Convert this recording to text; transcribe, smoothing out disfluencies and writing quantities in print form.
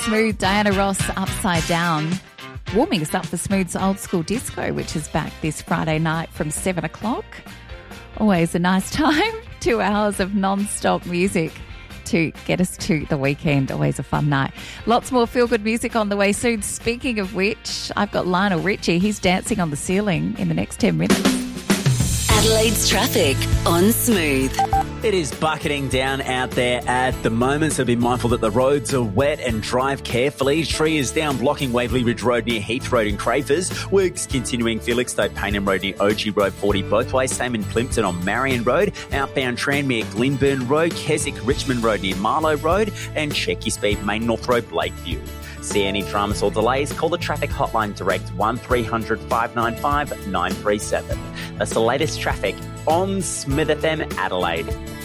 Smooth, Diana Ross, Upside Down. Warming us up for Smooth's Old School Disco, which is back this Friday night from 7 o'clock. Always a nice time. 2 hours of non-stop music to get us to the weekend. Always a fun night. Lots more feel-good music on the way soon. Speaking of which, I've got Lionel Richie. He's dancing on the ceiling in the next 10 minutes. Adelaide's traffic on Smooth. It is bucketing down out there at the moment, so be mindful that the roads are wet and drive carefully. Tree is down blocking Waverley Ridge Road near Heath Road in Crafers. Works continuing Felixstowe Paynham Road near OG Road 40 both ways. Same in Plimpton on Marion Road. Outbound Tranmere Glenburn Road, Keswick Richmond Road near Marlow Road, and check your speed Main North Road Blakeview. See any dramas or delays, call the traffic hotline direct 1300 595 937. That's the latest traffic on Smith FM Adelaide.